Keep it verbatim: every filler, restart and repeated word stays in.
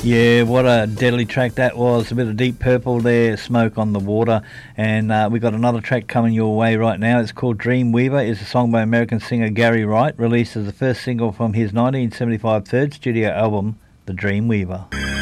Yeah, what a deadly track that was. A bit of Deep Purple there, Smoke on the Water. And uh, we've got another track coming your way right now. It's called Dreamweaver. It's a song by American singer Gary Wright, released as the first single from his nineteen seventy-five third studio album, The Dreamweaver.